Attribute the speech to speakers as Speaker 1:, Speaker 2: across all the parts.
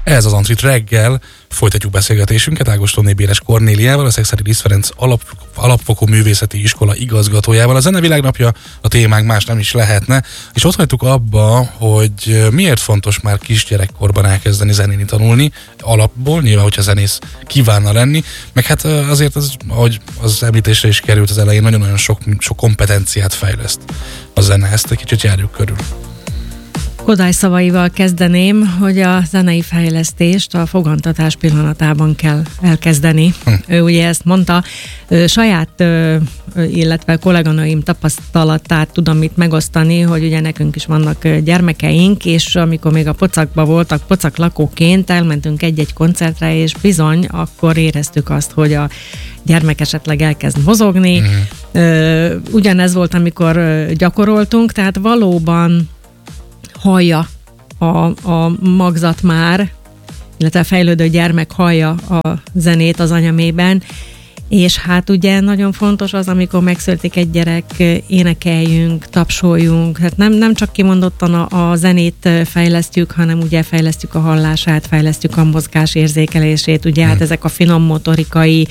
Speaker 1: Ez az Antrit reggel, folytatjuk beszélgetésünket Ágostonné Béres Kornéliával, a Szekszárdi Liszt Ferenc alapfokú művészeti iskola igazgatójával. A Zene világnapja a témánk, más nem is lehetne, és ott hagytuk abba, hogy miért fontos már kisgyerekkorban elkezdeni zenélni, tanulni, alapból, nyilván, hogyha zenész kívánna lenni, meg hát azért, ahogy az említésre is került az elején, nagyon-nagyon sok kompetenciát fejleszt a zene, ezt egy kicsit járjuk körül.
Speaker 2: Kodály szavaival kezdeném, hogy a zenei fejlesztést a fogantatás pillanatában kell elkezdeni. Ő ugye ezt mondta, saját, illetve kolléganőim tapasztalatát tudom itt megosztani, hogy ugye nekünk is vannak gyermekeink, és amikor még a Pocakban voltak, Pocak lakóként elmentünk egy-egy koncertre, és bizony, akkor éreztük azt, hogy a gyermek esetleg elkezd mozogni. Ugyanez volt, amikor gyakoroltunk, tehát valóban hallja a magzat már, illetve a fejlődő gyermek hallja a zenét az anyamében, és hát ugye nagyon fontos az, amikor megszületik egy gyerek, énekeljünk, tapsoljunk, hát nem csak kimondottan a zenét fejlesztjük, hanem ugye fejlesztjük a hallását, fejlesztjük a mozgás érzékelését, ugye hát ezek a finom motorikai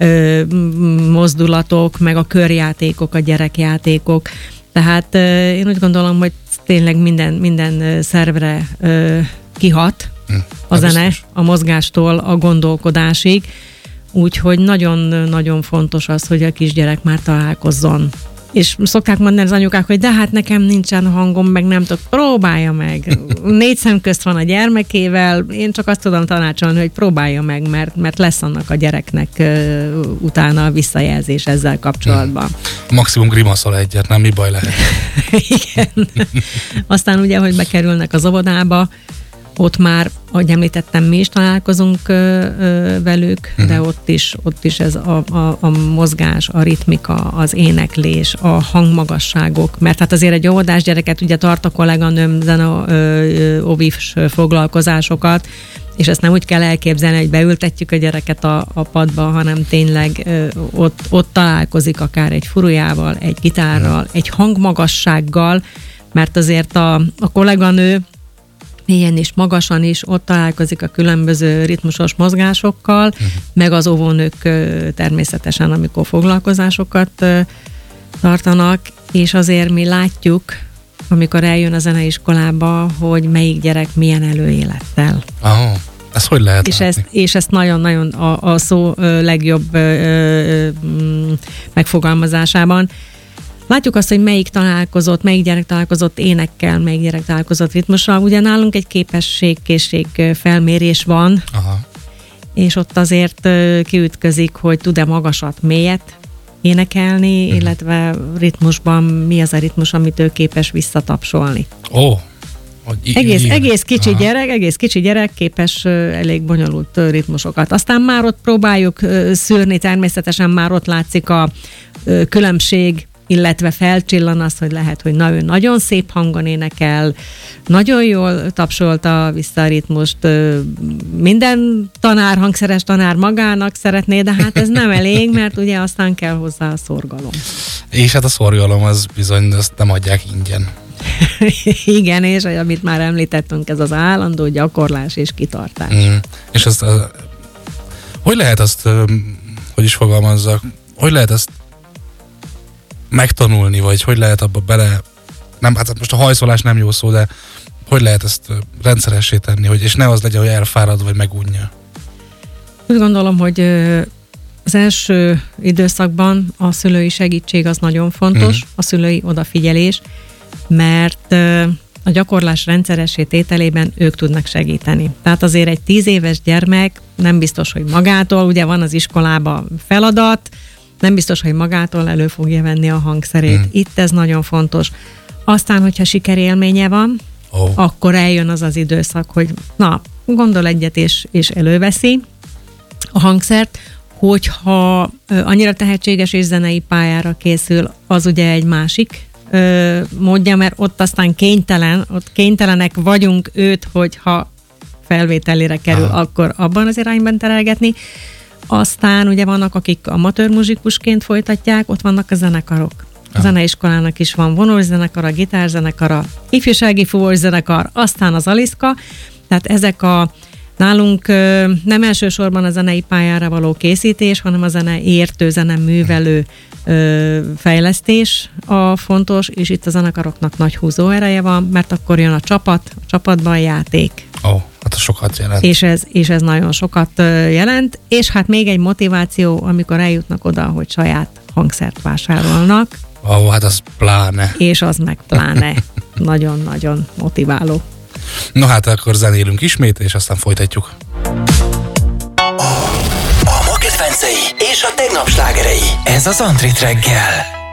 Speaker 2: mozdulatok, meg a körjátékok, a gyerekjátékok, tehát én úgy gondolom, hogy tényleg minden szervre kihat a zene, a mozgástól a gondolkodásig, úgyhogy nagyon-nagyon fontos az, hogy a kisgyerek már találkozzon. És szokták mondani az anyukák, hogy de hát nekem nincsen hangom, meg nem tudok, próbálja meg. 4 szem közt van a gyermekével, én csak azt tudom tanácsolni, hogy próbálja meg, mert lesz annak a gyereknek utána a visszajelzés ezzel kapcsolatban.
Speaker 1: Maximum grimaszol egyet, nem mi baj lehet.
Speaker 2: Igen. Aztán ugye, hogy bekerülnek az óvodába, ott már, ahogy említettem, mi is találkozunk velük, de ott is ez a mozgás, a ritmika, az éneklés, a hangmagasságok, mert hát azért egy óvodás gyereket ugye tart a kolléganőm óvis foglalkozásokat, és ezt nem úgy kell elképzelni, hogy beültetjük a gyereket a padba, hanem tényleg ott találkozik akár egy furujával, egy gitárral, egy hangmagassággal, mert azért a kolléganő ilyen is, magasan is ott találkozik a különböző ritmusos mozgásokkal, meg az óvónők természetesen, amikor foglalkozásokat tartanak, és azért mi látjuk, amikor eljön a zeneiskolába, hogy melyik gyerek milyen előélettel.
Speaker 1: Ezt hogy lehet
Speaker 2: és ezt nagyon-nagyon a szó legjobb megfogalmazásában. Látjuk azt, hogy melyik gyerek találkozott énekkel, melyik gyerek találkozott ritmussal. Ugye nálunk egy készség felmérés van, és ott azért kiütközik, hogy tud-e magasat, mélyet énekelni, illetve ritmusban mi az a ritmus, amit ő képes visszatapsolni. Egész kicsi gyerek képes elég bonyolult ritmusokat. Aztán már ott próbáljuk szűrni, természetesen már ott látszik a különbség, illetve felcsillan az, hogy lehet, hogy ő nagyon szép hangon énekel, nagyon jól tapsolta vissza a ritmust, minden hangszeres tanár magának szeretné, de hát ez nem elég, mert ugye aztán kell hozzá a szorgalom.
Speaker 1: És hát a szorgalom az bizony, azt nem adják ingyen.
Speaker 2: Igen, és amit már említettünk, ez az állandó gyakorlás és kitartás.
Speaker 1: És azt, hogy lehet azt, hogy is fogalmazzak, hogy lehet ezt megtanulni, vagy hogy lehet abba bele, nem, hát most a hajszolás nem jó szó, de hogy lehet ezt rendszeressé tenni, és ne az legyen, hogy elfárad, vagy megunja?
Speaker 2: Úgy gondolom, hogy az első időszakban a szülői segítség az nagyon fontos, a szülői odafigyelés, mert a gyakorlás rendszeressé tételében ők tudnak segíteni. Tehát azért egy 10 éves gyermek nem biztos, hogy magától, ugye van az iskolában feladat, nem biztos, hogy magától elő fogja venni a hangszerét. Itt ez nagyon fontos. Aztán, hogyha sikerélménye van, akkor eljön az időszak, hogy gondol egyet és előveszi a hangszert, hogyha annyira tehetséges és zenei pályára készül, az ugye egy másik módja, mert ott aztán kénytelenek vagyunk őt, hogyha felvételére kerül, akkor abban az irányban terelgetni. Aztán ugye vannak, akik amatőr muzsikusként folytatják, ott vannak a zenekarok. A zeneiskolának is van vonószenekara, gitárzenekara, ifjúsági fúvós zenekar, aztán az Aliszka, tehát ezek a Nálunk nem elsősorban a zenei pályára való készítés, hanem a zene értő, zeneművelő fejlesztés a fontos, és itt a zenekaroknak nagy húzóereje van, mert akkor jön a csapatban játék.
Speaker 1: Hát sokat jelent.
Speaker 2: És ez nagyon sokat jelent, és hát még egy motiváció, amikor eljutnak oda, hogy saját hangszert vásárolnak.
Speaker 1: Hát az pláne.
Speaker 2: És az meg pláne. Nagyon-nagyon motiváló.
Speaker 1: No hát akkor zenélünk ismét, és aztán folytatjuk.
Speaker 3: A ma kedvencei és a tegnap slágerei. Ez az Antrit reggel.